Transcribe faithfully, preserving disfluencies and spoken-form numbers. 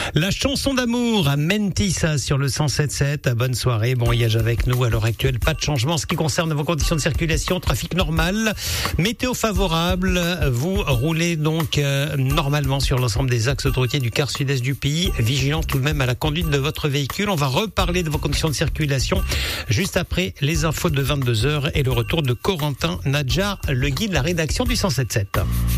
La chanson d'amour à Mentissa sur le cent sept sept. Bonne soirée, bon voyage avec nous. À l'heure actuelle, pas de changement en ce qui concerne vos conditions de circulation. Trafic normal, météo favorable. Vous roulez donc euh, normalement sur l'ensemble des axes autoroutiers du quart sud-est du pays. Vigilant tout de même à la conduite de votre véhicule. On va reparler de vos conditions de circulation juste après les infos de vingt-deux heures et le retour de Corentin Nadjar, le guide de la rédaction du cent sept sept.